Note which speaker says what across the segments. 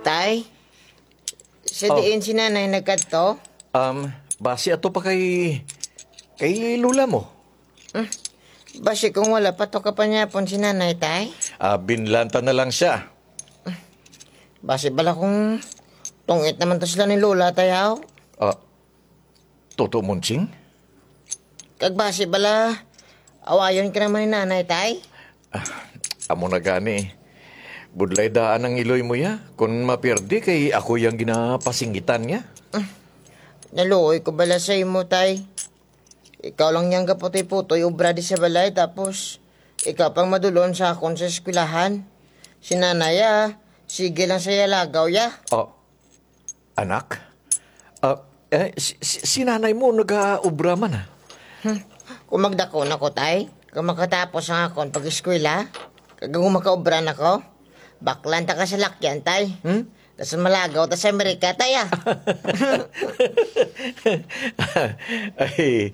Speaker 1: tay? Sa diin si nanay nagkadto?
Speaker 2: Base ato pa kay lula mo.
Speaker 1: Basi kung wala pa to kapanyapon si nanay tay?
Speaker 2: Binlanta na lang siya.
Speaker 1: Basi bala kung tungit naman to sila ni Lola tayaw.
Speaker 2: Toto Munching?
Speaker 1: Kag basi bala, awayon ka naman ni nanay tay?
Speaker 2: Amo na gani. Budlay daan ang iloy mo ya. Kung mapirdi kay ako yung ginapasinggitan niya.
Speaker 1: Naluoy ko bala sa imo tay. Ikaw lang niyang kaputi-putoy ubra di sa balay tapos ikaw pang madulon sa akon sa eskwelahan. Si nanay sige lang sa yalagaw ya.
Speaker 2: Anak? Si nanay mo nag-aubra man
Speaker 1: Kung magdako na ko tay, kung makatapos ang akon pag-eskwela, kag makaubra na ko, baklan ta ka sa lakyan tay. Tas malagaw ta sa Amerika tay
Speaker 2: Ay,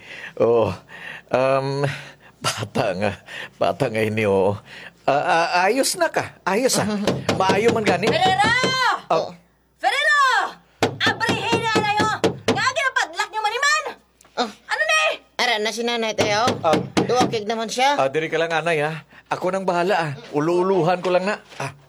Speaker 2: bata nga ini ayos na ka, ayos maayo man gani.
Speaker 3: Ferrero! Ferrero! Abrihin na na yun! Nga ginapadlak niyo maniman! Ano ni?
Speaker 1: Ara na si nanay tayo. Duwakig naman siya.
Speaker 2: Diri ka lang anay Ako nang bahala Ulu-uluhan ko lang na.